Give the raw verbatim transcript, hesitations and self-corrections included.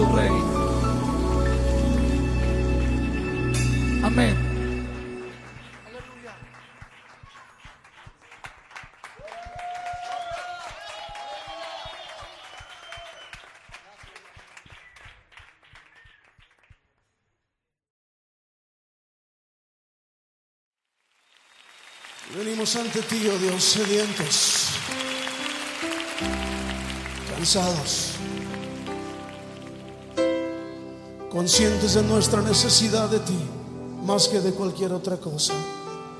tu reino. Amén. Venimos ante ti, oh Dios, sedientos, cansados, conscientes de nuestra necesidad de ti, más que de cualquier otra cosa.